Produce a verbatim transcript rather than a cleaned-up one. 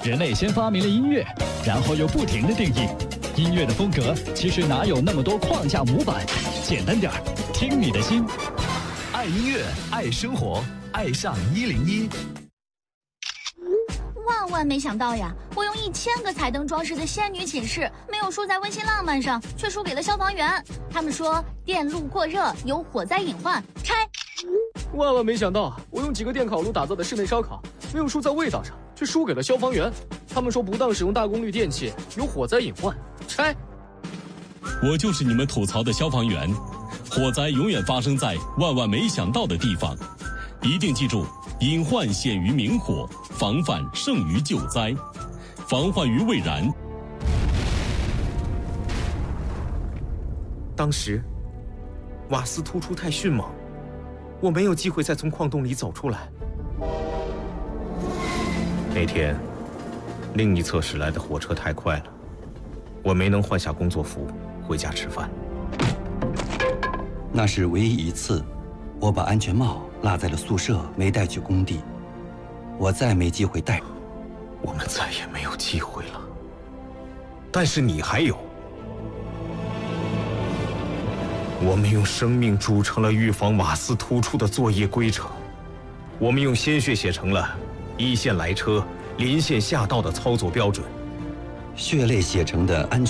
人类先发明了音乐，然后又不停地定义音乐的风格。其实哪有那么多框架模板？简单点儿，听你的心。 爱音乐，爱生活，爱上一零一。 万万没想到呀！我用一千个彩灯装饰的仙女寝室，没有输在温馨浪漫上，却输给了消防员。他们说电路过热有火灾隐患，拆。 万万没想到，我用几个电烤炉打造的室内烧烤，没有输在味道上，却输给了消防员。他们说不当使用大功率电器有火灾隐患，拆。 我就是你们吐槽的消防员，火灾永远发生在万万没想到的地方，一定记住，隐患显于明火，防范胜于救灾，防患于未然。 当时，瓦斯突出太迅猛，我没有机会再从矿洞里走出来。那天，另一侧驶来的火车太快了，我没能换下工作服回家吃饭。 那是唯一一次，我把安全帽落在了宿舍，没带去工地。我再没机会带。 我们再也没有机会了。但是你还有。我们用生命铸成了预防瓦斯突出的作业规程，我们用鲜血写成了一线来车、临线下道的操作标准， 血泪写成的安全